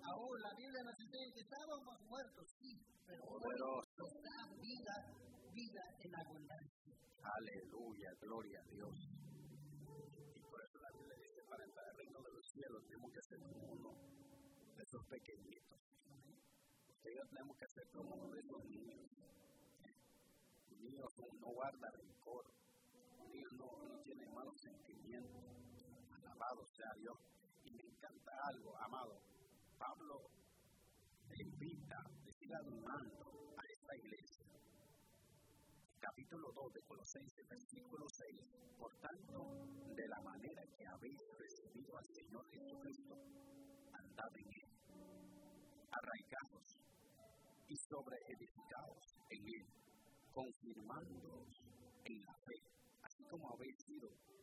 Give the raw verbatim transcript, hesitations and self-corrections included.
Aún la Biblia nos enseña que estábamos muertos, sí, pero Poderoso. nos da vida, vida en abundancia. Aleluya, gloria a Dios. Y por eso la Biblia dice, para entrar al reino de los cielos tenemos que ser como uno de esos pequeñitos. Usted y yo tenemos que ser como uno de esos niños. Un niño no, no guarda rencor. Un niño no, no tiene malos sentimientos. Alabado sea Dios. Y me encanta algo, amado. Pablo le invita, le sigue animando a esta iglesia. Capítulo dos de Colosenses, versículo seis. Por tanto, de la manera que habéis recibido al Señor Jesucristo, andad en él, arraigados y sobreedificados en él, confirmándoos en la fe, así como habéis sido